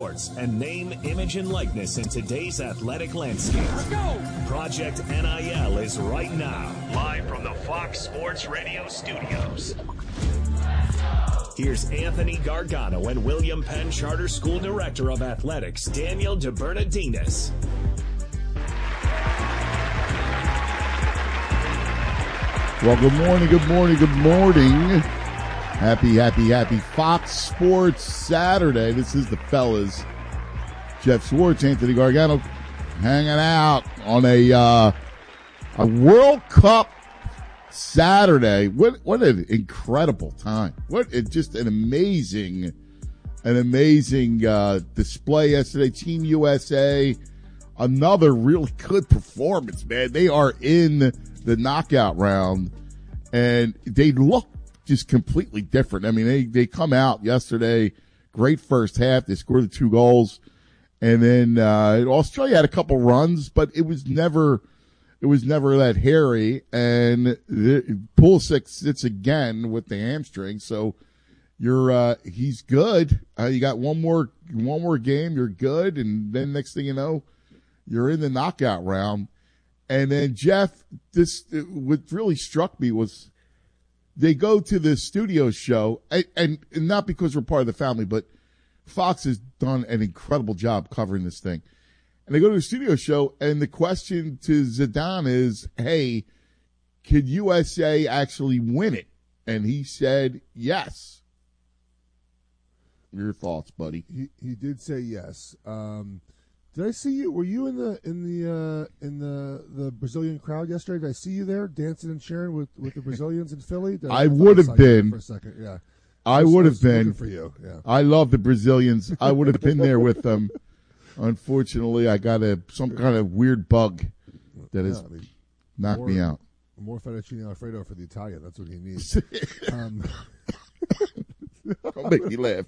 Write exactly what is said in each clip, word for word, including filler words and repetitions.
sports and name, image, and likeness in today's athletic landscape. Let's go! Project N I L is right now, live from the Fox Sports Radio studios. Here's Anthony Gargano and William Penn Charter School Director of Athletics, Daniel DeBernardinis. Well, good morning, good morning, good morning. Happy, happy, happy Fox Sports Saturday. This is the fellas. Jeff Schwartz, Anthony Gargano, hanging out on a uh, a World Cup Saturday. What what an incredible time! What it, just an amazing, an amazing uh, display yesterday. Team U S A, another really good performance, man. They are in the knockout round, and they look just completely different. I mean, they, they come out yesterday, great first half. They scored the two goals, and then uh, Australia had a couple runs, but it was never it was never that hairy. And the, Pulisic sits again with the hamstring, so you're uh, he's good. Uh, you got one more one more game, you're good, and then next thing you know, you're in the knockout round. And then, Jeff, this, what really struck me was they go to the studio show, and, and not because we're part of the family, but Fox has done an incredible job covering this thing. And they go to the studio show, and the question to Zidane is, hey, could U S A actually win it? And he said, yes. Your thoughts, buddy? He he did say yes. Um Did I see you? Were you in the in the uh, in the, the Brazilian crowd yesterday? Did I see you there dancing and cheering with, with the Brazilians in Philly? Did I, I would have been for a second. Yeah, I would have been for you. Yeah, I love the Brazilians. I would have been there with them. Unfortunately, I got a some kind of weird bug that has yeah, I mean, knocked more, me out. More fettuccine alfredo for the Italian. That's what he needs. um, Don't make me laugh.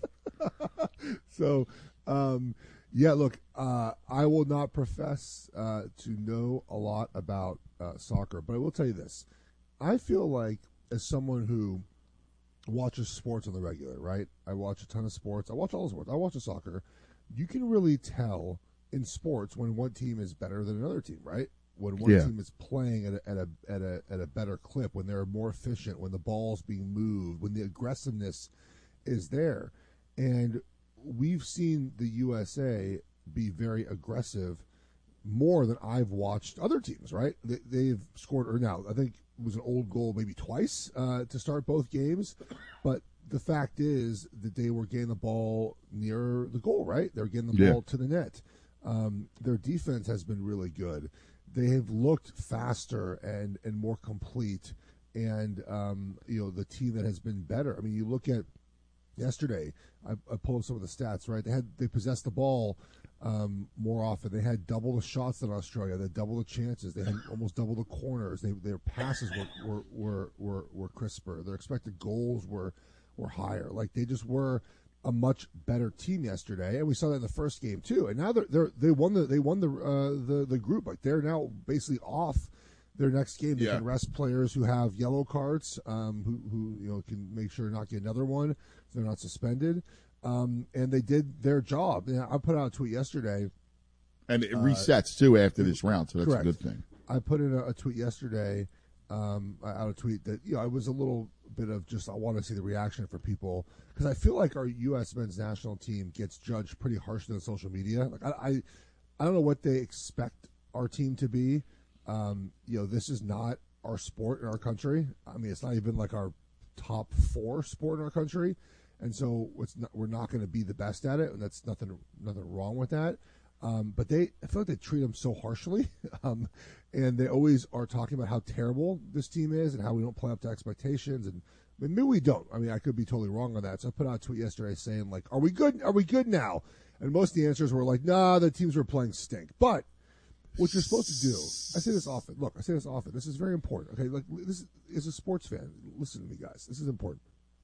So. Um, Yeah, look, uh, I will not profess uh, to know a lot about uh, soccer, but I will tell you this. I feel like, as someone who watches sports on the regular, right? I watch a ton of sports. I watch all the sports. I watch the soccer. You can really tell in sports when one team is better than another team, right? When one yeah. team is playing at a, at a at a at a better clip, when they're more efficient, when the ball's being moved, when the aggressiveness is there, and we've seen the U S A be very aggressive more than I've watched other teams, right? They, they've scored, or now, I think it was an old goal maybe twice uh, to start both games. But the fact is that they were getting the ball near the goal, right? They're getting the yeah. ball to the net. Um, their defense has been really good. They have looked faster and, and more complete. And, um, you know, the team that has been better. I mean, you look at yesterday, I, I pulled up some of the stats, right? They had they possessed the ball um, more often. They had double the shots than Australia. They had double the chances. They had almost double the corners. They, their passes were were, were were were crisper. Their expected goals were were higher. Like, they just were a much better team yesterday, and we saw that in the first game too. And now they're, they're they won the they won the uh, the the group. Like, they're now basically off their next game. They yeah. can rest players who have yellow cards, um, who who you know can make sure to not get another one. They're not suspended, um, and they did their job. And I put out a tweet yesterday, and it resets uh, too after this round, so that's correct. a good thing. I put in a, a tweet yesterday, um, out a tweet that you know I was a little bit of just I want to see the reaction for people, because I feel like our U S men's national team gets judged pretty harshly on social media. Like I, I, I don't know what they expect our team to be. Um, you know, this is not our sport in our country. I mean, it's not even like our top four sport in our country. And so it's not, we're not going to be the best at it, and that's nothing nothing wrong with that. Um, but they, I feel like they treat them so harshly, um, and they always are talking about how terrible this team is and how we don't play up to expectations. And I mean, maybe we don't. I mean, I could be totally wrong on that. So I put out a tweet yesterday saying, like, "Are we good? Are we good now?" And most of the answers were like, "Nah, the teams we're playing stink." But what you're supposed to do, I say this often. Look, I say this often. This is very important. Okay, like this is a sports fan. Listen to me, guys. This is important.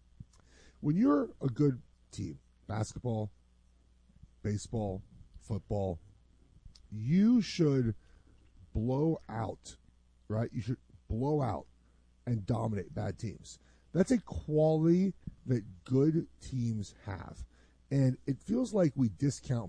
When you're a good team, basketball, baseball, football, you should blow out, right? You should blow out and dominate bad teams. That's a quality that good teams have. And it feels like we discount